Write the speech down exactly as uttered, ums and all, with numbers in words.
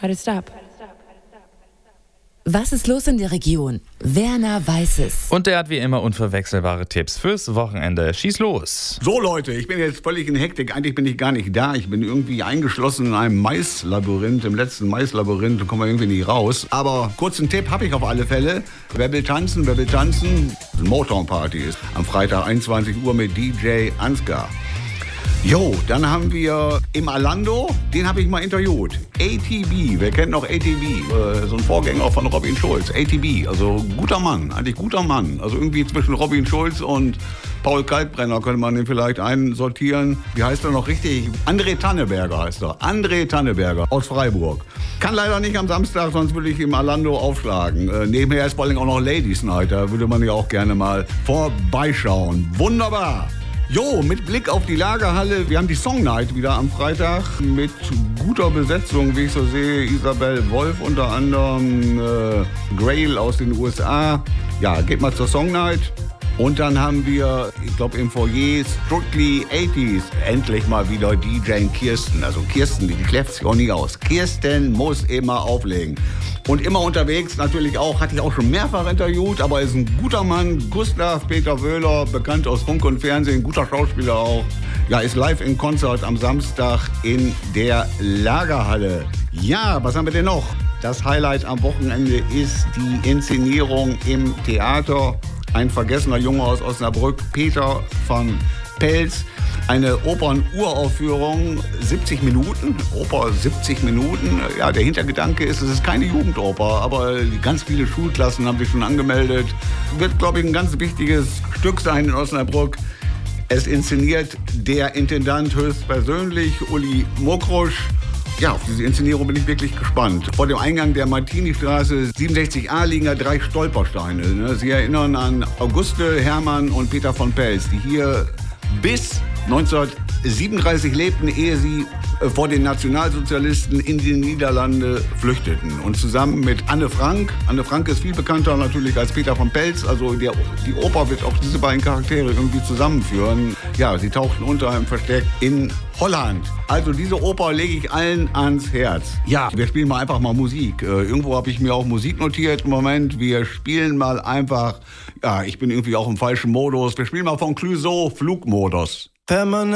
Why to stop? Was ist los in der Region? Werner weiß es. Und der hat wie immer unverwechselbare Tipps fürs Wochenende. Schieß los. So Leute, ich bin jetzt völlig in Hektik. Eigentlich bin ich gar nicht da. Ich bin irgendwie eingeschlossen in einem Maislabyrinth, im letzten Maislabyrinth. Da kommen wir irgendwie nicht raus. Aber kurzen Tipp habe ich auf alle Fälle. Wer will tanzen, wer will tanzen? Motown-Party ist am Freitag einundzwanzig Uhr mit D J Ansgar. Jo, dann haben wir im Alando, den habe ich mal interviewt. A T B, wer kennt noch A T B? Äh, so ein Vorgänger von Robin Schulz. A T B, also guter Mann, eigentlich guter Mann. Also irgendwie zwischen Robin Schulz und Paul Kalkbrenner könnte man den vielleicht einsortieren. Wie heißt er noch richtig? André Tanneberger heißt er. André Tanneberger aus Freiburg. Kann leider nicht am Samstag, sonst würde ich im Alando aufschlagen. Äh, nebenher ist vor allem auch noch Ladies Night, da würde man ja auch gerne mal vorbeischauen. Wunderbar! Jo, mit Blick auf die Lagerhalle, wir haben die Song Night wieder am Freitag mit guter Besetzung, wie ich so sehe. Isabel Wolf unter anderem, äh, Grail aus den U S A. Ja, geht mal zur Song Night. Und dann haben wir, ich glaube im Foyer, Strictly achtziger. Endlich mal wieder D J Kirsten. Also Kirsten, die kläfft sich auch nie aus. Kirsten muss immer auflegen. Und immer unterwegs natürlich auch, hatte ich auch schon mehrfach interviewt, aber ist ein guter Mann. Gustav Peter Wöhler, bekannt aus Funk und Fernsehen, guter Schauspieler auch. Ja, ist live in Konzert am Samstag in der Lagerhalle. Ja, was haben wir denn noch? Das Highlight am Wochenende ist die Inszenierung im Theater. Ein vergessener Junge aus Osnabrück, Peter von Pelz. Eine Opern-Uraufführung, siebzig Minuten, Oper siebzig Minuten. Ja, der Hintergedanke ist, es ist keine Jugendoper, aber ganz viele Schulklassen haben sich schon angemeldet. Wird, glaube ich, ein ganz wichtiges Stück sein in Osnabrück. Es inszeniert der Intendant höchstpersönlich, Uli Mokrusch. Ja, auf diese Inszenierung bin ich wirklich gespannt. Vor dem Eingang der Martini-Straße siebenundsechzig a liegen ja drei Stolpersteine. Ne? Sie erinnern an Auguste, Hermann und Peter von Pelz, die hier bis neunzehnhundertsiebenunddreißig lebten, ehe sie vor den Nationalsozialisten in die Niederlande flüchteten. Und zusammen mit Anne Frank, Anne Frank ist viel bekannter natürlich als Peter von Pelz, also der, die Oper wird auch diese beiden Charaktere irgendwie zusammenführen. Ja, sie tauchten unter im Versteck in Holland. Also diese Oper lege ich allen ans Herz. Ja, wir spielen mal einfach mal Musik. Äh, irgendwo habe ich mir auch Musik notiert. Moment, wir spielen mal einfach, ja, ich bin irgendwie auch im falschen Modus. Wir spielen mal von Clouseau, Flugmodus. Permanent